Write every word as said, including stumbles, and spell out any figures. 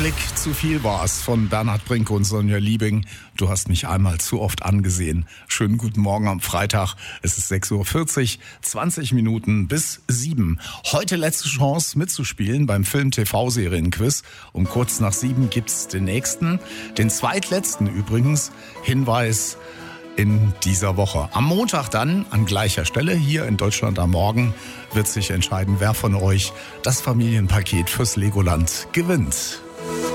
Blick, zu viel war's von Bernhard Brink und Sonja Liebing. Du hast mich einmal zu oft angesehen. Schönen guten Morgen am Freitag. Es ist sechs Uhr vierzig, zwanzig Minuten bis sieben. Heute letzte Chance mitzuspielen beim Film-T V-Serienquiz. Um kurz nach sieben gibt's den nächsten, den zweitletzten übrigens. Hinweis in dieser Woche. Am Montag dann, an gleicher Stelle, hier in Deutschland am Morgen, wird sich entscheiden, wer von euch das Familienpaket fürs Legoland gewinnt.